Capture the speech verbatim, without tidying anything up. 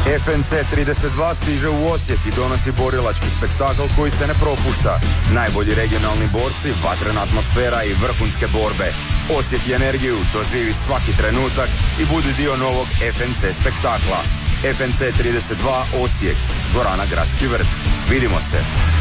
F N C trideset dva stiže u Osijek i donosi borilački spektakl koji se ne propušta. Najbolji regionalni borci, vatrena atmosfera i vrhunske borbe. Osjeti energiju, doživi svaki trenutak i budi dio novog F N C spektakla. F N C trideset dva Osijek, dvorana Gradski vrt. Vidimo se.